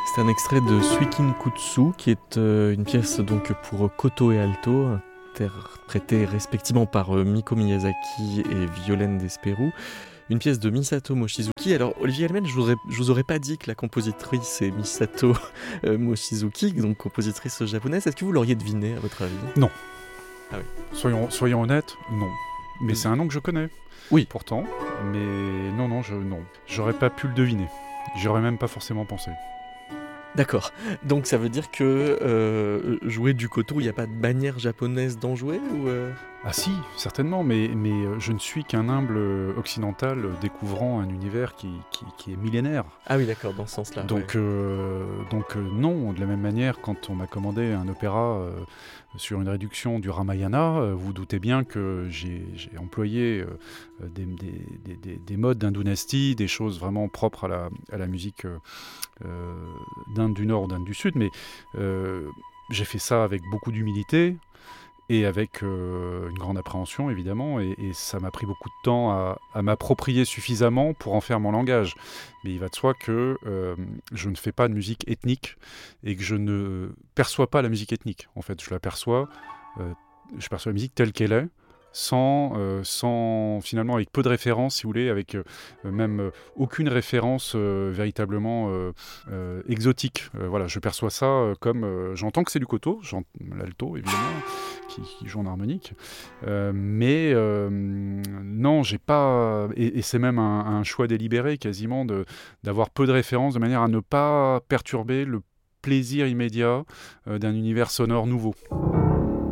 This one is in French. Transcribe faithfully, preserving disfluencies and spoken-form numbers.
C'est un extrait de Suikin Kutsu, qui est euh, une pièce donc pour koto et alto, interprétée respectivement par euh, Miko Miyazaki et Violaine Desperou. Une pièce de Misato Mochizuki. Alors, Olivier Helmen, je ne vous aurais pas dit que la compositrice est Misato euh, Mochizuki, donc compositrice japonaise. Est-ce que vous l'auriez deviné, à votre avis ? Non. Ah oui. Soyons, soyons honnêtes, non. Mais c'est un nom que je connais. Oui. Pourtant, mais non, non, je, non. J'aurais pas pu le deviner. J'y aurais même pas forcément pensé. D'accord. Donc ça veut dire que euh, jouer du koto, il n'y a pas de bannière japonaise d'en jouer ou euh... Ah si, certainement, mais, mais je ne suis qu'un humble occidental découvrant un univers qui, qui, qui est millénaire. Ah oui, d'accord, dans ce sens-là. Donc, ouais. euh, donc euh, non, de la même manière, quand on m'a commandé un opéra euh, sur une réduction du Ramayana, euh, vous doutez bien que j'ai, j'ai employé euh, des, des, des, des modes d'Hindu-dynastie, des choses vraiment propres à la, à la musique euh, euh, d'Inde du Nord ou d'Inde du Sud, mais euh, j'ai fait ça avec beaucoup d'humilité, et avec euh, une grande appréhension évidemment, et, et ça m'a pris beaucoup de temps à, à m'approprier suffisamment pour en faire mon langage. Mais il va de soi que euh, je ne fais pas de musique ethnique et que je ne perçois pas la musique ethnique. En fait, je la perçois, euh, je perçois la musique telle qu'elle est, sans, euh, sans finalement avec peu de références, si vous voulez, avec euh, même euh, aucune référence euh, véritablement euh, euh, exotique. Euh, voilà, je perçois ça euh, comme euh, j'entends que c'est du koto, l'alto évidemment, qui, qui joue en harmonique, euh, mais euh, non, j'ai pas, et, et c'est même un, un choix délibéré quasiment de d'avoir peu de références de manière à ne pas perturber le plaisir immédiat euh, d'un univers sonore nouveau.